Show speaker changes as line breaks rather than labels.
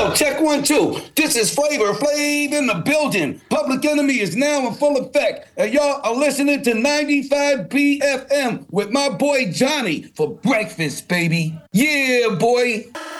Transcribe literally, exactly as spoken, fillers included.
Yo, check one, two. This is Flavor Flav in the building. Public Enemy is now in full effect. And y'all are listening to ninety-five B F M with my boy Johnny for breakfast, baby. Yeah, boy.